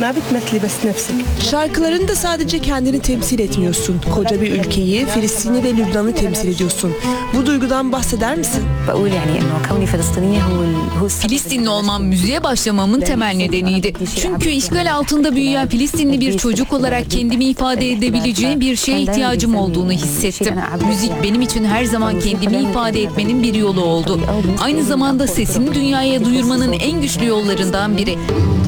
ما بتمثلي بس نفسك. Şarkılarında sadece kendini temsil etmiyorsun. Koca bir ülkeyi, Filistin'i ve Lübnan'ı temsil ediyorsun. Bu duygudan bahseder misin? بقول يعني إنه كوني فلسطينية هو Filistinli olmam müziğe başlamamın temel nedeniydi. Çünkü işgal altında büyüyen Filistinli bir çocuk olarak kendimi ifade edebileceğim bir şeye ihtiyacım olduğunu hissettim. Müzik benim için her zaman kendimi ifade etmenin bir yolu oldu. Aynı zamanda sesini dünyaya duyurmanın en güçlü yollarından biri.